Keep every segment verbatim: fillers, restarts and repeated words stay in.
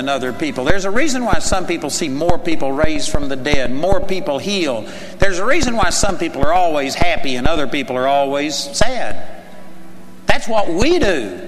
than other people. There's a reason why some people see more people raised from the dead, more people healed. There's a reason why some people are always happy and other people are always sad. That's what we do.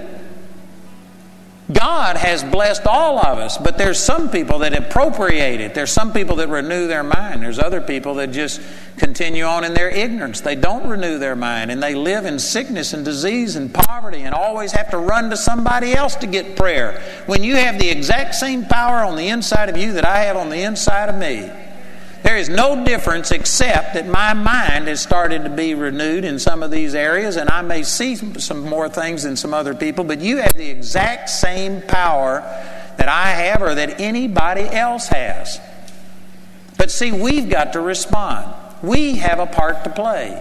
God has blessed all of us, but there's some people that appropriate it. There's some people that renew their mind. There's other people that just continue on in their ignorance. They don't renew their mind, and they live in sickness and disease and poverty and always have to run to somebody else to get prayer. When you have the exact same power on the inside of you that I have on the inside of me, there is no difference except that my mind has started to be renewed in some of these areas, and I may see some more things than some other people, but you have the exact same power that I have or that anybody else has. But see, we've got to respond. We have a part to play.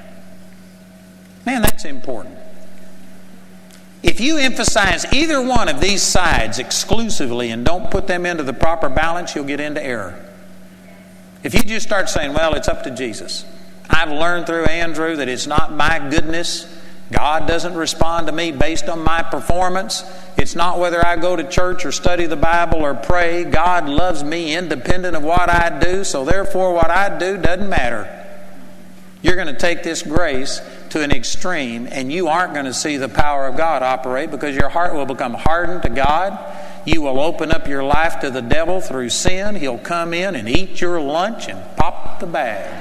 Man, that's important. If you emphasize either one of these sides exclusively and don't put them into the proper balance, you'll get into error. If you just start saying, well, it's up to Jesus. I've learned through Andrew that it's not my goodness. God doesn't respond to me based on my performance. It's not whether I go to church or study the Bible or pray. God loves me independent of what I do, so therefore what I do doesn't matter. You're going to take this grace to an extreme, and you aren't going to see the power of God operate because your heart will become hardened to God. You will open up your life to the devil through sin. He'll come in and eat your lunch and pop the bag.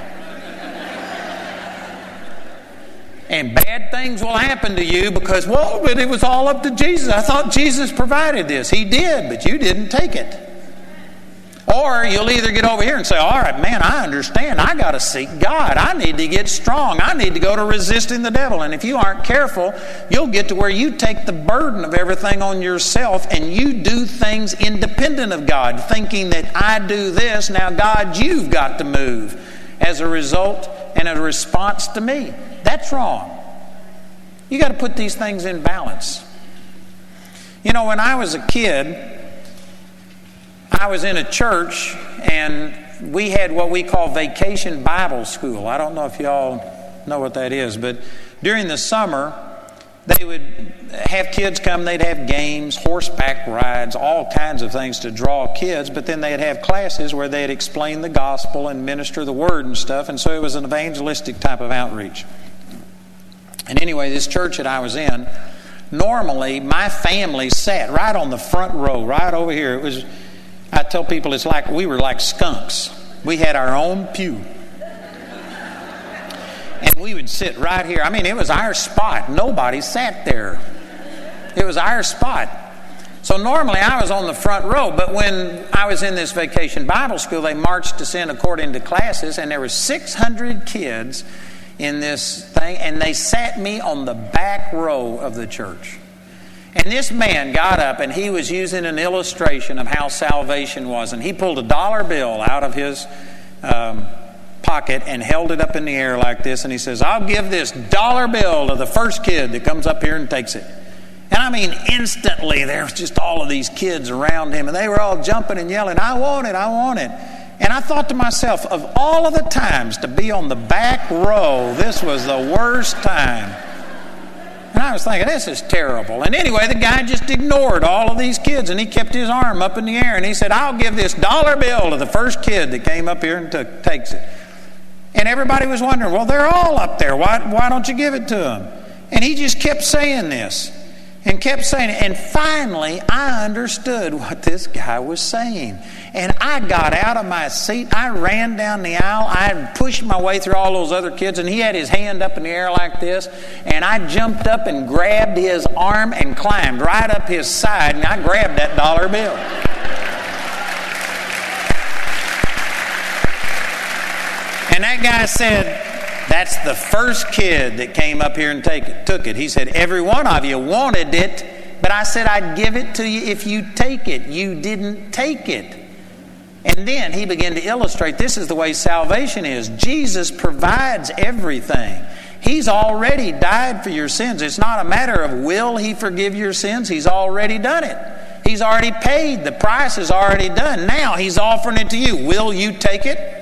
And bad things will happen to you because, well, but it was all up to Jesus. I thought Jesus provided this. He did, but you didn't take it. Or you'll either get over here and say, all right, man, I understand. I got to seek God. I need to get strong. I need to go to resisting the devil. And if you aren't careful, you'll get to where you take the burden of everything on yourself and you do things independent of God, thinking that I do this, now God, you've got to move as a result and a response to me. That's wrong. You got to put these things in balance. You know, when I was a kid, I was in a church, and we had what we call Vacation Bible School. I don't know if y'all know what that is, but during the summer, they would have kids come. They'd have games, horseback rides, all kinds of things to draw kids, but then they'd have classes where they'd explain the gospel and minister the word and stuff, and so it was an evangelistic type of outreach. And anyway, this church that I was in, normally my family sat right on the front row, right over here. It was... I tell people it's like we were like skunks. We had our own pew. And we would sit right here. I mean, it was our spot. Nobody sat there. It was our spot. So normally I was on the front row, but when I was in this Vacation Bible School, they marched us in according to classes, and there were six hundred kids in this thing, and they sat me on the back row of the church. And this man got up and he was using an illustration of how salvation was. And he pulled a dollar bill out of his um, pocket and held it up in the air like this. And he says, I'll give this dollar bill to the first kid that comes up here and takes it. And I mean, instantly there was just all of these kids around him. And they were all jumping and yelling, I want it, I want it. And I thought to myself, of all of the times to be on the back row, this was the worst time. And I was thinking, this is terrible. And anyway, the guy just ignored all of these kids, and he kept his arm up in the air, and he said, I'll give this dollar bill to the first kid that came up here and took, takes it. And everybody was wondering, well, they're all up there. Why, why don't you give it to them? And he just kept saying this and kept saying it. And finally, I understood what this guy was saying. And I got out of my seat. I ran down the aisle. I pushed my way through all those other kids, and he had his hand up in the air like this. And I jumped up and grabbed his arm and climbed right up his side, and I grabbed that dollar bill. And that guy said, that's the first kid that came up here and take it, took it. He said, every one of you wanted it, but I said I'd give it to you if you take it. You didn't take it. And then he began to illustrate, this is the way salvation is. Jesus provides everything. He's already died for your sins. It's not a matter of will he forgive your sins. He's already done it. He's already paid. The price is already done. Now he's offering it to you. Will you take it?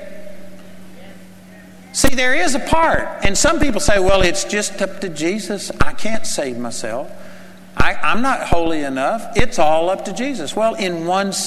See, there is a part. And some people say, well, it's just up to Jesus. I can't save myself. I, I'm not holy enough. It's all up to Jesus. Well, in one